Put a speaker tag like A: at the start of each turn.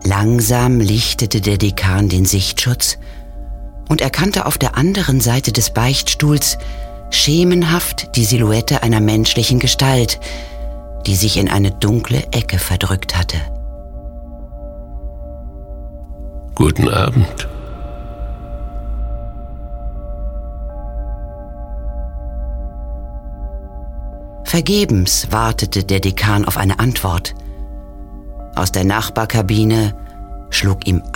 A: Langsam lichtete der Dekan den Sichtschutz und erkannte auf der anderen Seite des Beichtstuhls schemenhaft die Silhouette einer menschlichen Gestalt, die sich in eine dunkle Ecke verdrückt hatte.
B: Guten Abend.
A: Vergebens wartete der Dekan auf eine Antwort. Aus der Nachbarkabine schlug ihm